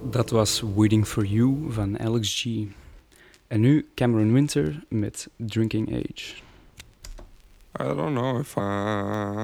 Dat was Waiting for You van Alex G. En nu Cameron Winter met Drinking Age. I don't know if I